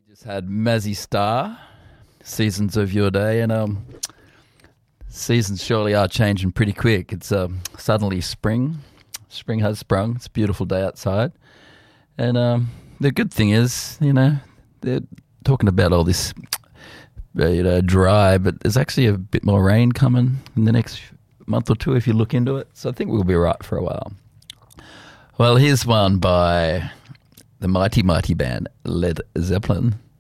Just had Mazzy Star, Seasons of Your Day, and seasons surely are changing pretty quick. It's suddenly spring. Spring has sprung. It's a beautiful day outside. And the good thing is, they're talking about all this, dry, but there's actually a bit more rain coming in the next month or two if you look into it. So I think we'll be right for a while. Well, here's one by the mighty, mighty band Led Zeppelin.